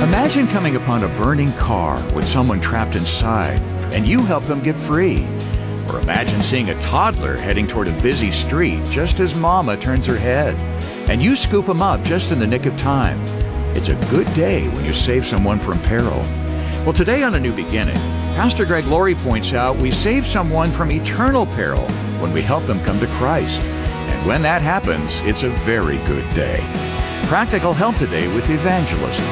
Imagine coming upon a burning car with someone trapped inside, and you help them get free. Or imagine seeing a toddler heading toward a busy street just as Mama turns her head, and you scoop them up just in the nick of time. It's a good day when you save someone from peril. Well, today on A New Beginning, Pastor Greg Laurie points out we save someone from eternal peril when we help them come to Christ. And when that happens, it's a very good day. Practical help today with evangelism.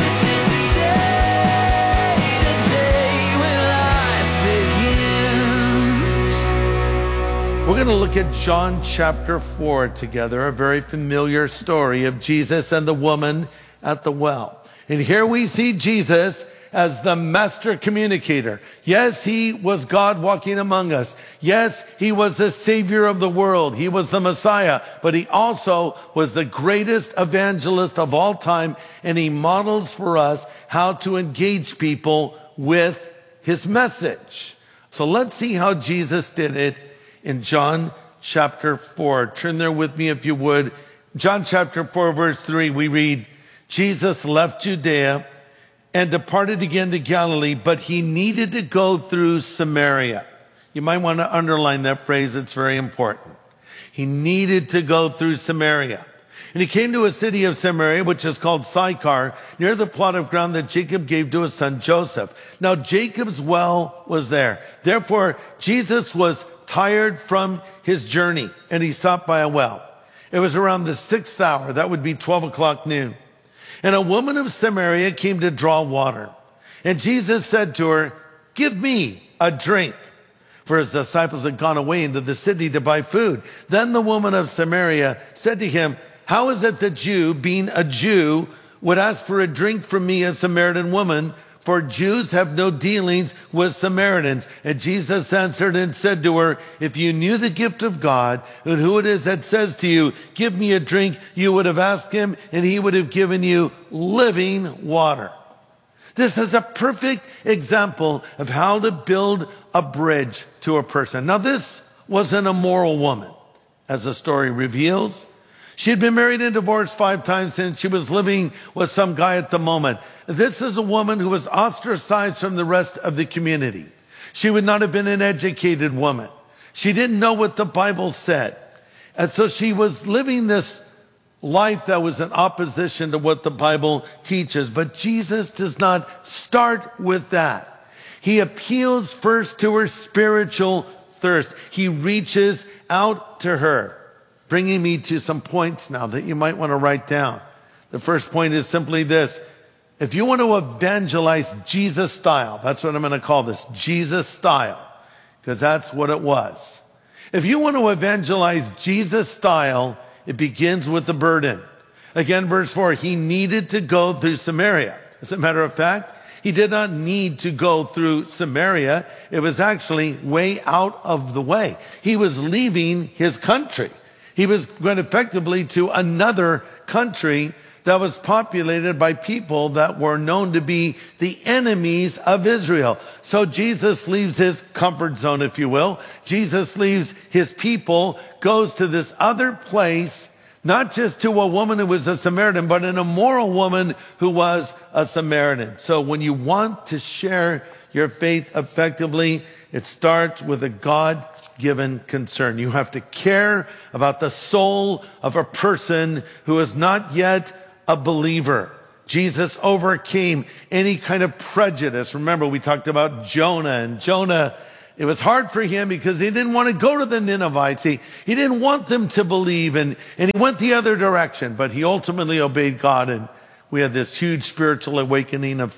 We're going to look at John chapter 4 together, a very familiar story of Jesus and the woman at the well. And here we see Jesus as the master communicator. Yes, he was God walking among us. Yes, he was the Savior of the world. He was the Messiah, but he also was the greatest evangelist of all time, and he models for us how to engage people with his message. So let's see how Jesus did it in John chapter 4. Turn there with me if you would. John chapter 4, verse 3, we read, Jesus left Judea and departed again to Galilee, but he needed to go through Samaria. You might want to underline that phrase. It's very important. He needed to go through Samaria. And he came to a city of Samaria, which is called Sychar, near the plot of ground that Jacob gave to his son Joseph. Now Jacob's well was there. Therefore, Jesus was tired from his journey, and he stopped by a well. It was around the 6th hour. That would be 12 o'clock noon. And a woman of Samaria came to draw water. And Jesus said to her, give me a drink. For his disciples had gone away into the city to buy food. Then the woman of Samaria said to him, how is it that you, being a Jew, would ask for a drink from me, a Samaritan woman? For Jews have no dealings with Samaritans. And Jesus answered and said to her, if you knew the gift of God and who it is that says to you, give me a drink, you would have asked him and he would have given you living water. This is a perfect example of how to build a bridge to a person. Now this was an immoral woman, as the story reveals. She had been married and divorced 5 times since she was living with some guy at the moment. This is a woman who was ostracized from the rest of the community. She would not have been an educated woman. She didn't know what the Bible said. And so she was living this life that was in opposition to what the Bible teaches. But Jesus does not start with that. He appeals first to her spiritual thirst. He reaches out to her, bringing me to some points now that you might want to write down. The first point is simply this. If you want to evangelize Jesus style, that's what I'm going to call this, Jesus style, because that's what it was. If you want to evangelize Jesus style, it begins with the burden. Again, verse 4, he needed to go through Samaria. As a matter of fact, he did not need to go through Samaria. It was actually way out of the way. He was leaving his country. He was going effectively to another country that was populated by people that were known to be the enemies of Israel. So Jesus leaves his comfort zone, if you will. Jesus leaves his people, goes to this other place, not just to a woman who was a Samaritan, but an immoral woman who was a Samaritan. So when you want to share your faith effectively, it starts with a God-given concern. You have to care about the soul of a person who is not yet a believer. Jesus overcame any kind of prejudice. Remember, we talked about Jonah, and Jonah, it was hard for him because he didn't want to go to the Ninevites. He didn't want them to believe, and he went the other direction, but he ultimately obeyed God, and we had this huge spiritual awakening of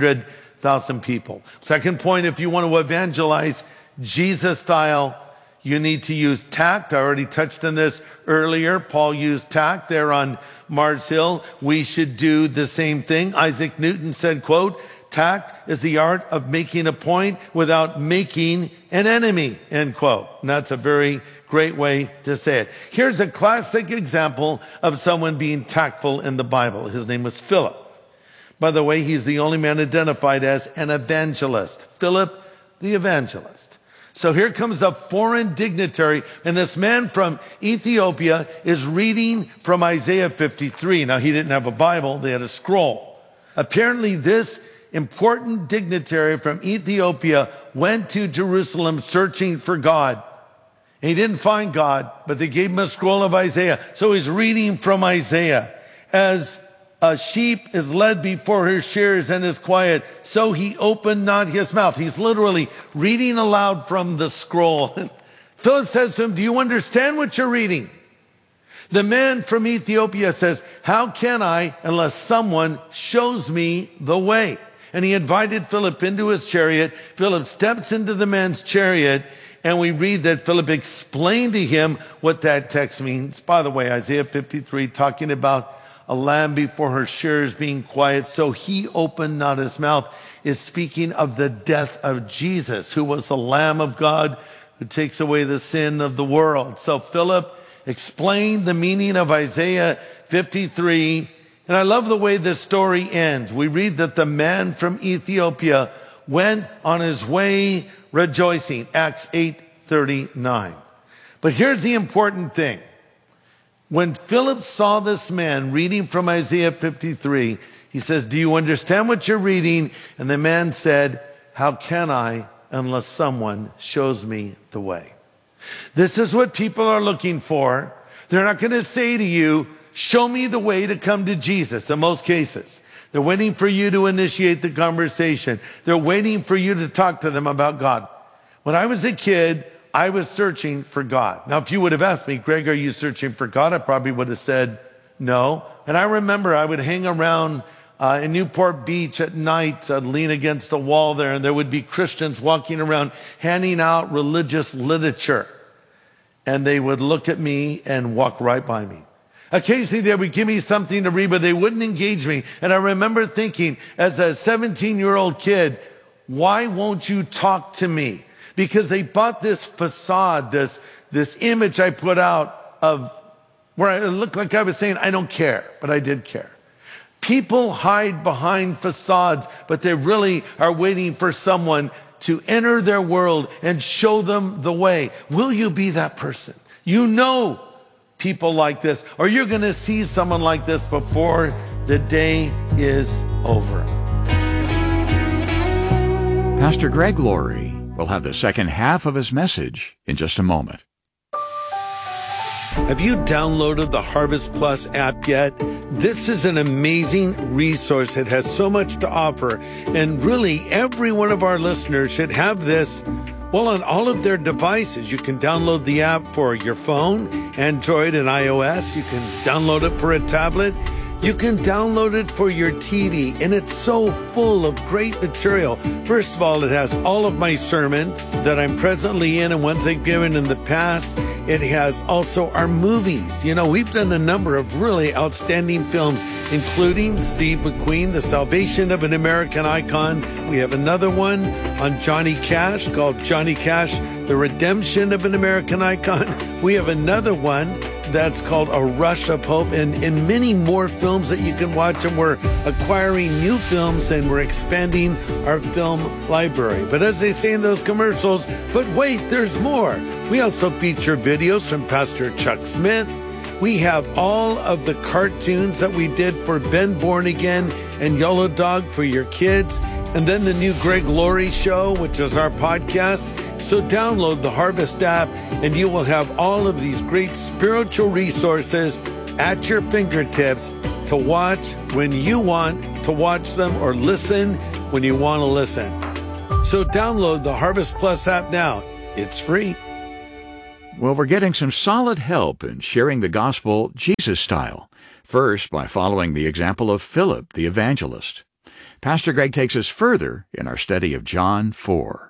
300,000 people. Second point, if you want to evangelize Jesus style, you need to use tact. I already touched on this earlier. Paul used tact there on Mars Hill. We should do the same thing. Isaac Newton said, quote, tact is the art of making a point without making an enemy, end quote. And that's a very great way to say it. Here's a classic example of someone being tactful in the Bible. His name was Philip. By the way, he's the only man identified as an evangelist. Philip the evangelist. So here comes a foreign dignitary, and this man from Ethiopia is reading from Isaiah 53. Now, he didn't have a Bible, they had a scroll. Apparently, this important dignitary from Ethiopia went to Jerusalem searching for God. And he didn't find God, but they gave him a scroll of Isaiah. So he's reading from Isaiah. As a sheep is led before her shears and is quiet, so he opened not his mouth. He's literally reading aloud from the scroll. Philip says to him, do you understand what you're reading? The man from Ethiopia says, how can I unless someone shows me the way? And he invited Philip into his chariot. Philip steps into the man's chariot, and we read that Philip explained to him what that text means. By the way, Isaiah 53, talking about a lamb before her shears being quiet, so he opened not his mouth, is speaking of the death of Jesus, who was the Lamb of God who takes away the sin of the world. So Philip explained the meaning of Isaiah 53. And I love the way this story ends. We read that the man from Ethiopia went on his way rejoicing, Acts 8:39. But here's the important thing. When Philip saw this man reading from Isaiah 53, he says, do you understand what you're reading? And the man said, how can I unless someone shows me the way? This is what people are looking for. They're not going to say to you, show me the way to come to Jesus in most cases. They're waiting for you to initiate the conversation. They're waiting for you to talk to them about God. When I was a kid, I was searching for God. Now, if you would have asked me, Greg, are you searching for God? I probably would have said no. And I remember I would hang around in Newport Beach at night. I'd lean against a wall there, and there would be Christians walking around handing out religious literature. And they would look at me and walk right by me. Occasionally they would give me something to read, but they wouldn't engage me. And I remember thinking as a 17-year-old kid, why won't you talk to me? Because they bought this facade, this image I put out of where I looked like I was saying, I don't care, but I did care. People hide behind facades, but they really are waiting for someone to enter their world and show them the way. Will you be that person? You know people like this, or you're going to see someone like this before the day is over. Pastor Greg Laurie will have the second half of his message in just a moment. Have you downloaded the Harvest Plus app yet? This is an amazing resource. It has so much to offer. And really, every one of our listeners should have this, well, on all of their devices. You can download the app for your phone, Android and iOS. You can download it for a tablet. You can download it for your TV, and it's so full of great material. First of all, it has all of my sermons that I'm presently in and ones I've given in the past. It has also our movies. You know, we've done a number of really outstanding films, including Steve McQueen, The Salvation of an American Icon. We have another one on Johnny Cash called Johnny Cash, The Redemption of an American Icon. We have another one that's called A Rush of Hope, and many more films that you can watch. And we're acquiring new films and we're expanding our film library. But as they say in those commercials, but wait, there's more. We also feature videos from Pastor Chuck Smith. We have all of the cartoons that we did for Ben Born Again and Yellow Dog for your kids. And then the new Greg Laurie Show, which is our podcast. So download the Harvest app and you will have all of these great spiritual resources at your fingertips to watch when you want to watch them or listen when you want to listen. So download the Harvest Plus app now. It's free. Well, we're getting some solid help in sharing the gospel Jesus style. First, by following the example of Philip, the evangelist. Pastor Greg takes us further in our study of John 4.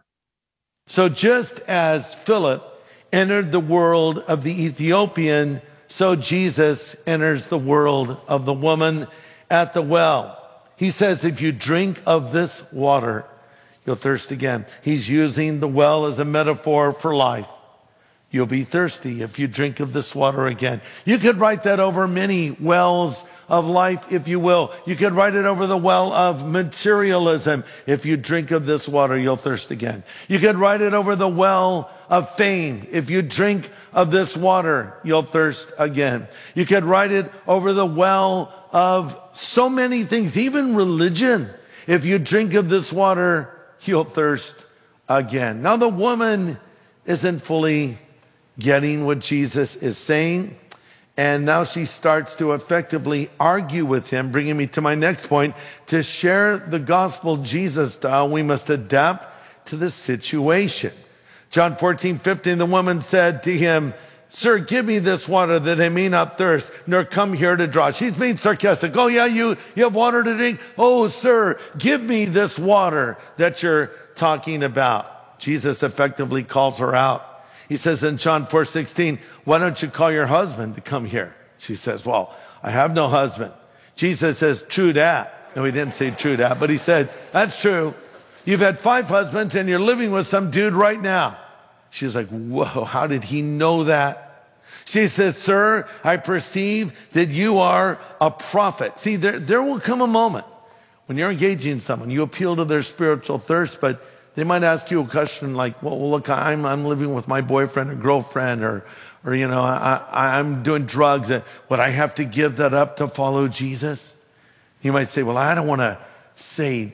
So just as Philip entered the world of the Ethiopian, so Jesus enters the world of the woman at the well. He says, if you drink of this water, you'll thirst again. He's using the well as a metaphor for life. You'll be thirsty if you drink of this water again. You could write that over many wells of life, if you will. You could write it over the well of materialism. If you drink of this water, you'll thirst again. You could write it over the well of fame. If you drink of this water, you'll thirst again. You could write it over the well of so many things, even religion. If you drink of this water, you'll thirst again. Now the woman isn't fully getting what Jesus is saying. And now she starts to effectively argue with him, bringing me to my next point. To share the gospel Jesus style, we must adapt to the situation. John 14:15, the woman said to him, "Sir, give me this water that I may not thirst, nor come here to draw." She's being sarcastic. "Oh yeah, you have water to drink? Oh, sir, give me this water that you're talking about." Jesus effectively calls her out. He says in John 4:16, "Why don't you call your husband to come here?" She says, "Well, I have no husband." Jesus says, "True that." No, he didn't say true that, but he said, "That's true. You've had 5 husbands and you're living with some dude right now." She's like, "Whoa, how did he know that?" She says, "Sir, I perceive that you are a prophet." See, there will come a moment when you're engaging someone, you appeal to their spiritual thirst, but they might ask you a question like, "Well, look, I'm living with my boyfriend or girlfriend, or you know, I'm doing drugs. Would I have to give that up to follow Jesus?" You might say, "Well, I don't want to say,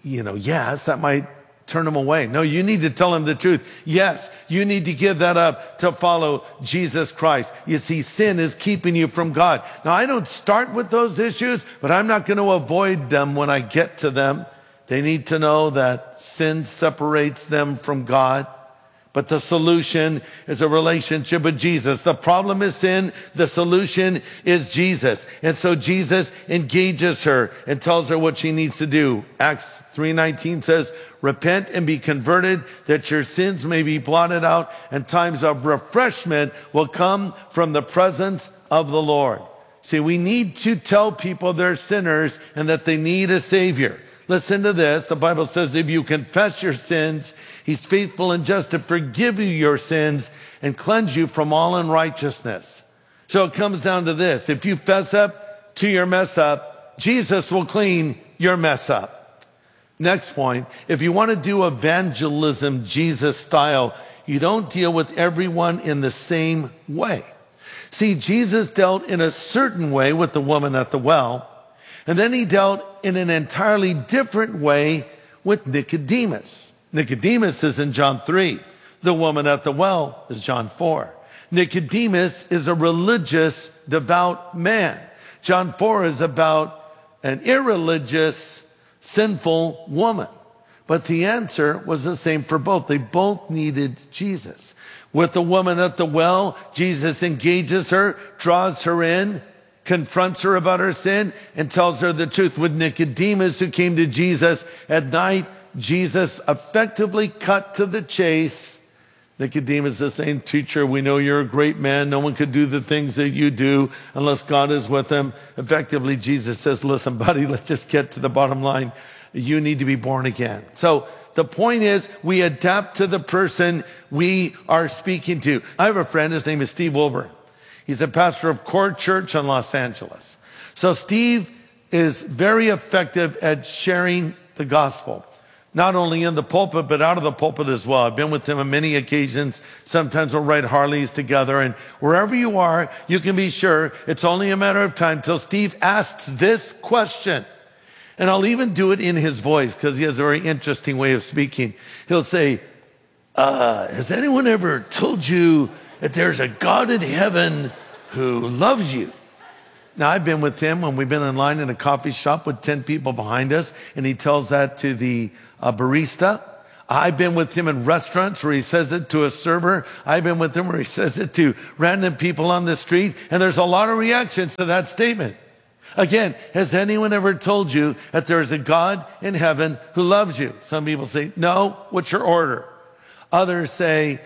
yes, that might turn them away." No, you need to tell them the truth. Yes, you need to give that up to follow Jesus Christ. You see, sin is keeping you from God. Now, I don't start with those issues, but I'm not going to avoid them when I get to them. They need to know that sin separates them from God. But the solution is a relationship with Jesus. The problem is sin. The solution is Jesus. And so Jesus engages her and tells her what she needs to do. Acts 3:19 says, "Repent and be converted, that your sins may be blotted out, and times of refreshment will come from the presence of the Lord." See, we need to tell people they're sinners and that they need a Savior. Listen to this. The Bible says, if you confess your sins, he's faithful and just to forgive you your sins and cleanse you from all unrighteousness. So it comes down to this. If you fess up to your mess up, Jesus will clean your mess up. Next point. If you want to do evangelism Jesus style, you don't deal with everyone in the same way. See, Jesus dealt in a certain way with the woman at the well. And then he dealt in an entirely different way with Nicodemus. Nicodemus is in John 3. The woman at the well is John 4. Nicodemus is a religious, devout man. John 4 is about an irreligious, sinful woman. But the answer was the same for both. They both needed Jesus. With the woman at the well, Jesus engages her, draws her in, confronts her about her sin, and tells her the truth. With Nicodemus, who came to Jesus at night, Jesus effectively cut to the chase. Nicodemus is saying, "Teacher, we know you're a great man. No one could do the things that you do unless God is with him." Effectively, Jesus says, "Listen, buddy, let's just get to the bottom line. You need to be born again." So the point is, we adapt to the person we are speaking to. I have a friend, his name is Steve Wilburn. He's a pastor of Core Church in Los Angeles. So Steve is very effective at sharing the gospel, not only in the pulpit, but out of the pulpit as well. I've been with him on many occasions. Sometimes we'll ride Harleys together. And wherever you are, you can be sure it's only a matter of time till Steve asks this question. And I'll even do it in his voice because he has a very interesting way of speaking. He'll say, has anyone ever told you that there's a God in heaven who loves you? Now, I've been with him when we've been in line in a coffee shop with 10 people behind us, and he tells that to the barista. I've been with him in restaurants where he says it to a server. I've been with him where he says it to random people on the street, and there's a lot of reactions to that statement. Again, has anyone ever told you that there's a God in heaven who loves you? Some people say, "No, what's your order?" Others say,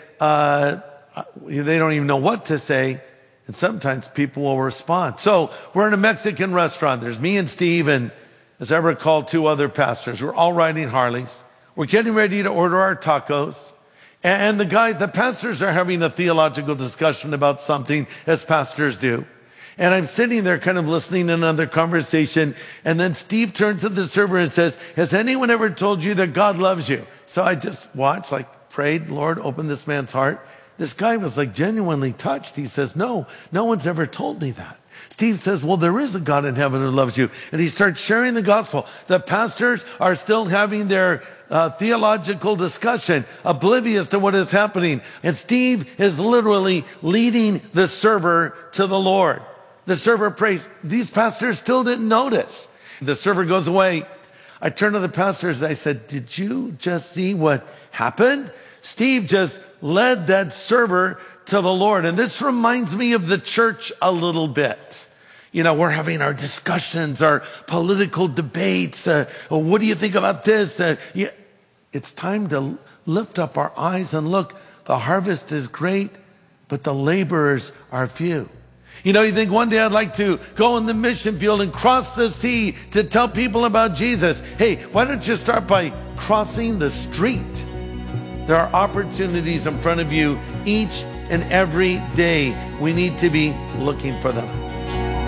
they don't even know what to say, and sometimes people will respond. So we're in a Mexican restaurant. There's me and Steve, and as I recall, 2 other pastors. We're all riding Harleys. We're getting ready to order our tacos, and the pastors are having a theological discussion about something, as pastors do. And I'm sitting there kind of listening in on their conversation, and then Steve turns to the server and says, "Has anyone ever told you that God loves you?" So I just watched, prayed, "Lord, open this man's heart." This guy was genuinely touched. He says, no one's ever told me that. Steve says, well, there is a God in heaven who loves you. And he starts sharing the gospel. The pastors are still having their theological discussion, oblivious to what is happening. And Steve is literally leading the server to the Lord. The server prays. These pastors still didn't notice. The server goes away. I turned to the pastors. I said, did you just see what happened? Steve just led that server to the Lord. And this reminds me of the church a little bit. You know, we're having our discussions, our political debates. What do you think about this? It's time to lift up our eyes and look. The harvest is great, but the laborers are few. You know, you think one day I'd like to go in the mission field and cross the sea to tell people about Jesus. Hey, why don't you start by crossing the street? There are opportunities in front of you each and every day. We need to be looking for them.